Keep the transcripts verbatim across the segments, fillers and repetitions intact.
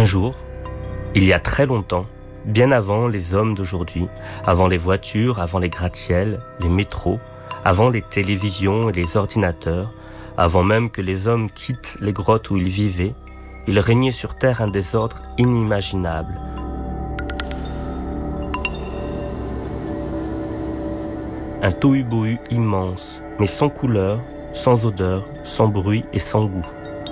Un jour, il y a très longtemps, bien avant les hommes d'aujourd'hui, avant les voitures, avant les gratte-ciels, les métros, avant les télévisions et les ordinateurs, avant même que les hommes quittent les grottes où ils vivaient, il régnait sur Terre un désordre inimaginable. Un tohu-bohu immense, mais sans couleur, sans odeur, sans bruit et sans goût.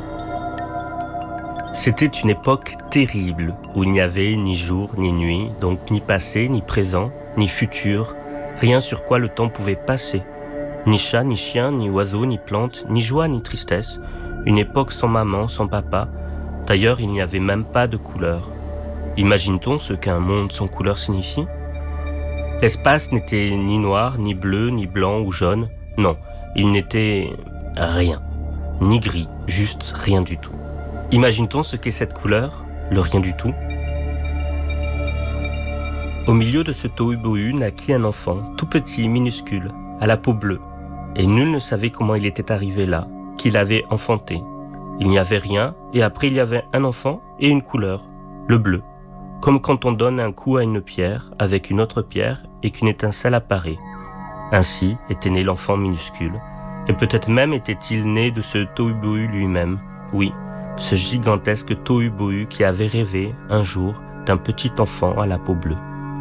C'était une époque terrible, où il n'y avait ni jour ni nuit, donc ni passé, ni présent, ni futur, rien sur quoi le temps pouvait passer. Ni chat, ni chien, ni oiseau, ni plante, ni joie, ni tristesse. Une époque sans maman, sans papa. D'ailleurs, il n'y avait même pas de couleur. Imagine-t-on ce qu'un monde sans couleur signifie ? L'espace n'était ni noir, ni bleu, ni blanc ou jaune. Non, il n'était rien. Ni gris, juste rien du tout. Imagine-t-on ce qu'est cette couleur ? Le rien du tout. Au milieu de ce tohu-bohu naquit un enfant, tout petit, minuscule, à la peau bleue. Et nul ne savait comment il était arrivé là, qu'il avait enfanté. Il n'y avait rien, et après il y avait un enfant et une couleur, le bleu. Comme quand on donne un coup à une pierre, avec une autre pierre, et qu'une étincelle apparaît. Ainsi était né l'enfant minuscule, et peut-être même était-il né de ce tohu-bohu lui-même, oui, ce gigantesque tohu-bohu qui avait rêvé, un jour, d'un petit enfant à la peau bleue.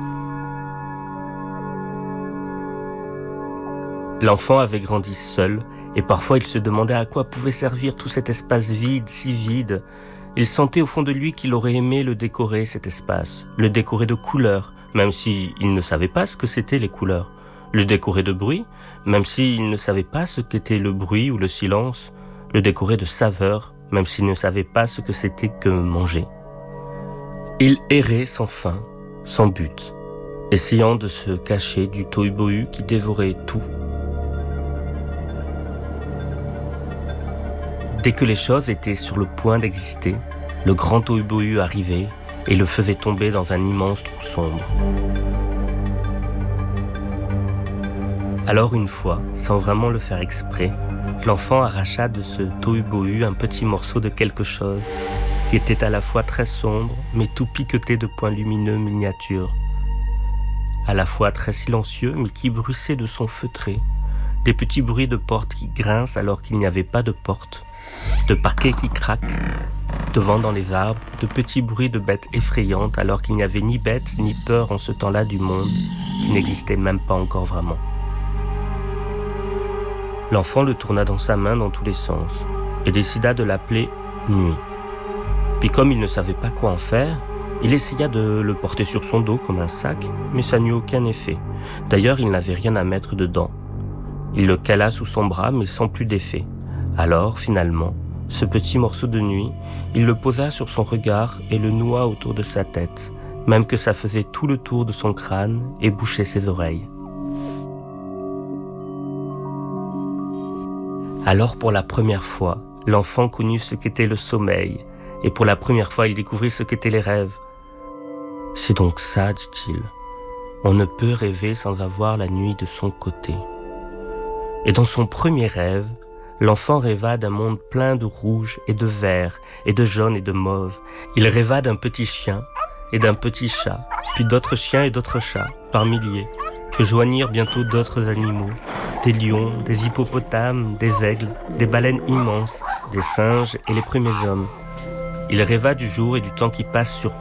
L'enfant avait grandi seul, et parfois il se demandait à quoi pouvait servir tout cet espace vide, si vide. Il sentait au fond de lui qu'il aurait aimé le décorer, cet espace, le décorer de couleurs, même s'il ne savait pas ce que c'étaient les couleurs, le décorer de bruit, même s'il ne savait pas ce qu'était le bruit ou le silence, le décorer de saveurs, même s'il ne savait pas ce que c'était que manger. Il errait sans fin, sans but, essayant de se cacher du tohu-bohu qui dévorait tout. Dès que les choses étaient sur le point d'exister, le grand tohu-bohu arrivait et le faisait tomber dans un immense trou sombre. Alors une fois, sans vraiment le faire exprès, l'enfant arracha de ce tohu-bohu un petit morceau de quelque chose qui était à la fois très sombre, mais tout piqueté de points lumineux miniatures. À la fois très silencieux, mais qui bruissait de son feutré. Des petits bruits de portes qui grincent alors qu'il n'y avait pas de porte. De parquets qui craquent, de vent dans les arbres, de petits bruits de bêtes effrayantes alors qu'il n'y avait ni bêtes ni peur en ce temps-là du monde qui n'existait même pas encore vraiment. L'enfant le tourna dans sa main dans tous les sens et décida de l'appeler Nuit. Puis comme il ne savait pas quoi en faire, il essaya de le porter sur son dos comme un sac, mais ça n'eut aucun effet. D'ailleurs, il n'avait rien à mettre dedans. Il le cala sous son bras, mais sans plus d'effet. Alors, finalement, ce petit morceau de nuit, il le posa sur son regard et le noua autour de sa tête, même que ça faisait tout le tour de son crâne et bouchait ses oreilles. Alors, pour la première fois, l'enfant connut ce qu'était le sommeil, et pour la première fois, il découvrit ce qu'étaient les rêves. « C'est donc ça, dit-il. On ne peut rêver sans avoir la nuit de son côté. » Et dans son premier rêve, l'enfant rêva d'un monde plein de rouge et de vert et de jaune et de mauve. Il rêva d'un petit chien et d'un petit chat, puis d'autres chiens et d'autres chats, par milliers, que joignirent bientôt d'autres animaux, des lions, des hippopotames, des aigles, des baleines immenses, des singes et les premiers hommes. Il rêva du jour et du temps qui passe sur